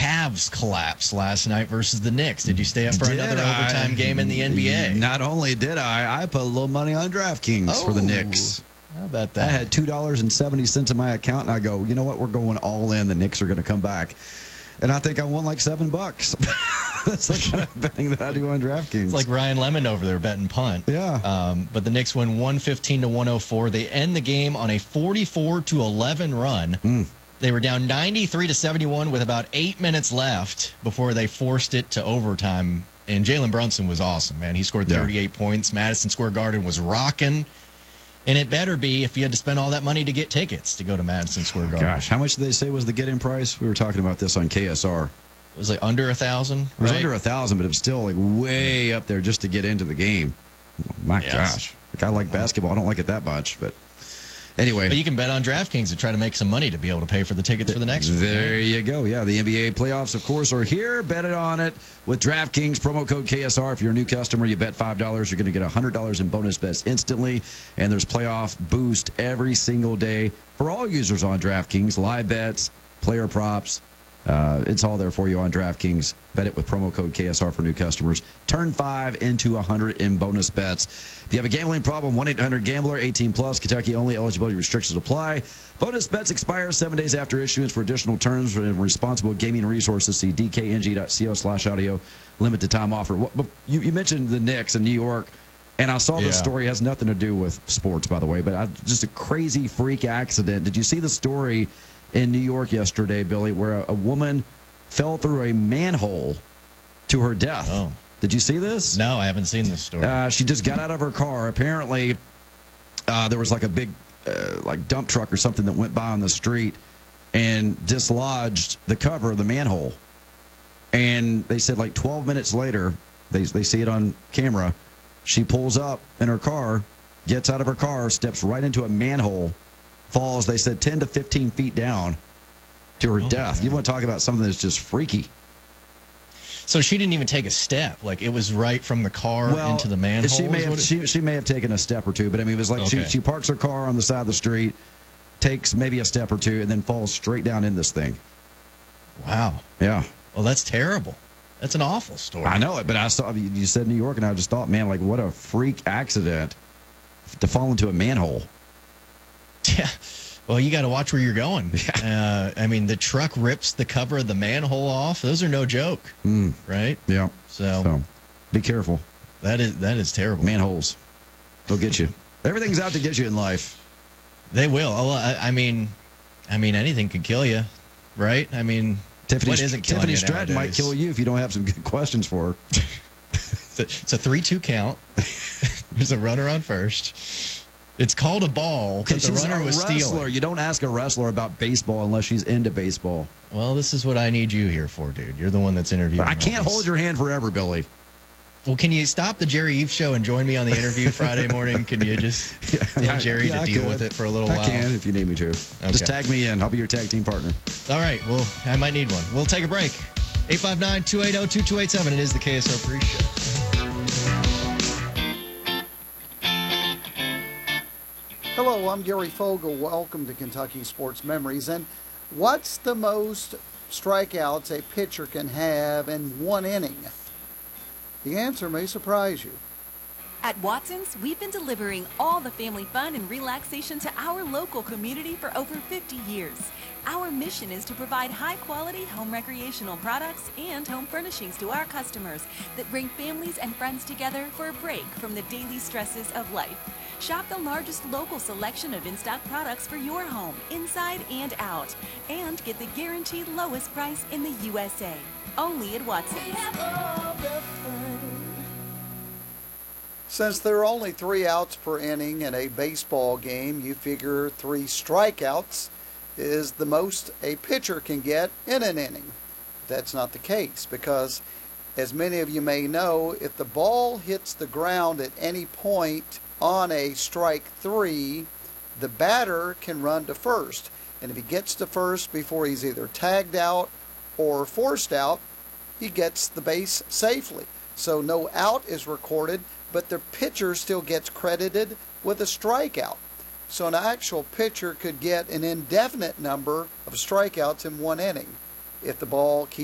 Cavs collapse last night versus the Knicks. Did you stay up for another overtime game in the NBA? Not only did I put a little money on DraftKings for the Knicks. How about that? I had $2.70 in my account, and I go, you know what? We're going all in. The Knicks are going to come back. And I think I won like $7. That's the kind of betting that I do on DraftKings. It's like Ryan Lemon over there betting punt. Yeah. But the Knicks win 115-104. They end the game on a 44-11 run. They were down 93-71 with about 8 minutes left before they forced it to overtime. And Jalen Brunson was awesome, man. He scored 38 points. Madison Square Garden was rocking. And it better be if you had to spend all that money to get tickets to go to Madison Square Garden. Gosh, how much did they say was the get-in price? We were talking about this on KSR. It was like under $1,000. It was under $1,000, but it was still like way up there just to get into the game. My gosh. Like, I like basketball. I don't like it that much, but anyway. But you can bet on DraftKings to try to make some money to be able to pay for the tickets for the next one. There you go. Yeah, the NBA playoffs, of course, are here. Bet it on it with DraftKings. Promo code KSR. If you're a new customer, you bet $5. You're going to get $100 in bonus bets instantly. And there's playoff boost every single day for all users on DraftKings. Live bets, player props. It's all there for you on DraftKings. Bet it with promo code KSR for new customers. Turn 5 into 100 in bonus bets. If you have a gambling problem, 1-800-GAMBLER, 18 plus, Kentucky only. Eligibility restrictions apply. Bonus bets expire 7 days after issuance. For additional terms and responsible gaming resources, see dkng.co/audio. Limited time offer. You mentioned the Knicks in New York, and I saw this story. It has nothing to do with sports, by the way, but just a crazy freak accident. Did you see the story in New York yesterday, Billy, where a woman fell through a manhole to her death? Oh. Did you see this? No, I haven't seen this story. She just got out of her car. Apparently, there was like a big like dump truck or something that went by on the street and dislodged the cover of the manhole. And they said like 12 minutes later, they see it on camera, she pulls up in her car, gets out of her car, steps right into a manhole, falls, they said, 10 to 15 feet down to her death. You want to talk about something that's just freaky. So she didn't even take a step. Like, it was right from the car into the manhole? She may have taken a step or two, but I mean, it was like she parks her car on the side of the street, takes maybe a step or two, and then falls straight down in this thing. Wow. Yeah. Well, that's terrible. That's an awful story. I know it, but I saw you said New York, and I just thought, man, like, what a freak accident to fall into a manhole. Yeah. Well, you got to watch where you're going. I mean, the truck rips the cover of the manhole off. Those are no joke, right? Yeah. So be careful. That is terrible. Manholes, they'll get you. Everything's out to get you in life. They will. I mean, anything could kill you, right? I mean, Tiffany nowadays? Stratton might kill you if you don't have some good questions for her. It's a 3-2 count. There's a runner on first. It's called a ball because the runner was stealing. You don't ask a wrestler about baseball unless she's into baseball. Well, this is what I need you here for, dude. You're the one that's interviewing. I can't hold your hand forever, Billy. Well, can you stop the Jerry Eve show and join me on the interview Friday morning? Can you just tell Jerry to deal with it for a little while? I can if you need me to. Okay. Just tag me in. I'll be your tag team partner. All right. Well, I might need one. We'll take a break. 859-280-2287. It is the KSO Pre-Show. Hello, I'm Gary Fogle. Welcome to Kentucky Sports Memories. And what's the most strikeouts a pitcher can have in one inning? The answer may surprise you. At Watson's, we've been delivering all the family fun and relaxation to our local community for over 50 years. Our mission is to provide high-quality home recreational products and home furnishings to our customers that bring families and friends together for a break from the daily stresses of life. Shop the largest local selection of in-stock products for your home, inside and out, and get the guaranteed lowest price in the USA. Only at Watson's. Since there are only 3 outs per inning in a baseball game, you figure 3 strikeouts is the most a pitcher can get in an inning. That's not the case because, as many of you may know, if the ball hits the ground at any point on a strike 3, the batter can run to first. And if he gets to first before he's either tagged out or forced out, he gets the base safely. So no out is recorded, but the pitcher still gets credited with a strikeout. So an actual pitcher could get an indefinite number of strikeouts in one inning if the ball keeps